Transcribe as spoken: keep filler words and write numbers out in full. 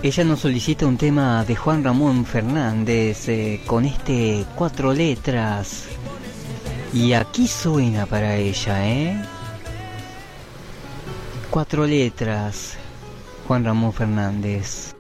Ella nos solicita un tema de Juan Ramón Fernández eh, con este cuatro letras. Y aquí suena para ella, ¿eh? Cuatro letras, Juan Ramón Fernández.